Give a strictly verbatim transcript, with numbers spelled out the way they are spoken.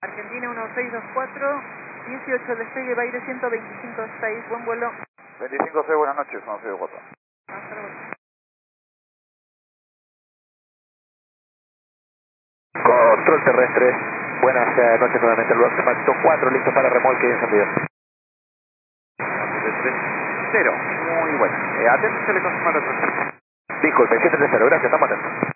Argentina uno seis dos cuatro, dieciocho despegue, Baire ciento veinticinco seis, buen vuelo. veinticinco seis, buenas noches, uno seis dos cuatro. Hasta luego. Control terrestre, buenas eh, noches nuevamente, el Maxito cuatro, listo para remolque y encendido. siete tres cero, muy bueno. Eh, atento, se le confirma la transferencia. Disculpe, siete tres cero, gracias, estamos atentos.